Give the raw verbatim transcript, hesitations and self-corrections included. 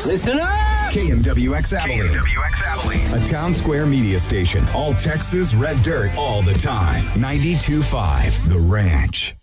Listen up! K M W X Abilene. K M W X Abilene. A Town Square media station. All Texas red dirt all the time. ninety-two point five The Ranch.